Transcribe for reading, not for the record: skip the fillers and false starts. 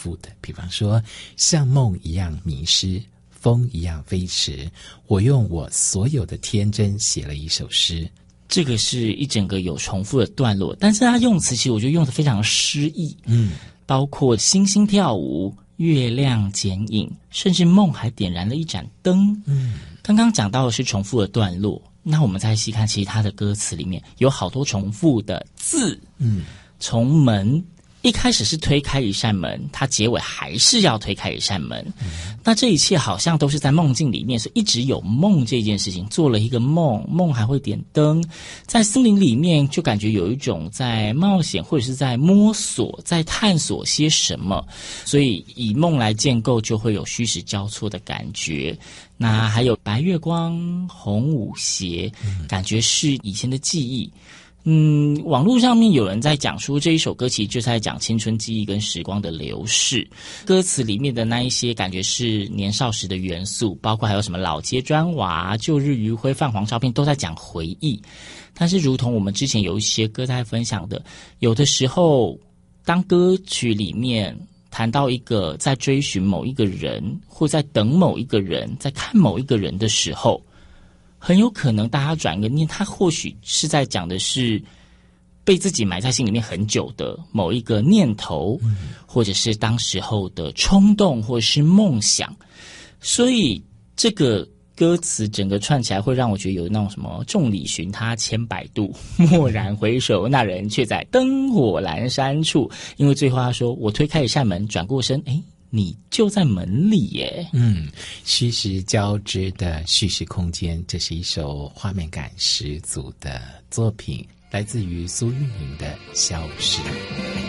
复的。比方说，像梦一样迷失，风一样飞驰，我用我所有的天真写了一首诗。 这个是一整个有重复的段落，但是他用词其实我觉得用得非常诗意，包括星星跳舞、月亮剪影，甚至梦还点燃了一盏灯。刚刚讲到的是重复的段落，那我们再细看，其实他的歌词里面有好多重复的字。从门一开始是推开一扇门，他结尾还是要推开一扇门。那这一切好像都是在梦境里面，所以一直有梦这件事情，做了一个梦，梦还会点灯，在森林里面就感觉有一种在冒险或者是在摸索，在探索些什么，所以以梦来建构就会有虚实交错的感觉。那还有白月光、红舞鞋，感觉是以前的记忆。网络上面有人在讲说，这一首歌其实就是在讲青春记忆跟时光的流逝。歌词里面的那一些感觉是年少时的元素，包括还有什么老街砖瓦、旧日余晖、泛黄照片，都在讲回忆。但是如同我们之前有一些歌在分享的，有的时候当歌曲里面谈到一个在追寻某一个人，或在等某一个人，在看某一个人的时候，很有可能大家转个念，他或许是在讲的是被自己埋在心里面很久的某一个念头，或者是当时候的冲动，或者是梦想。所以这个歌词整个串起来会让我觉得有那种什么众里寻他千百度，蓦然回首，那人却在灯火阑珊处。因为最后他说，我推开一扇门，转过身，你就在门里耶。 虚实交织的叙事空间，这是一首画面感十足的作品，来自于苏运莹的《消失》。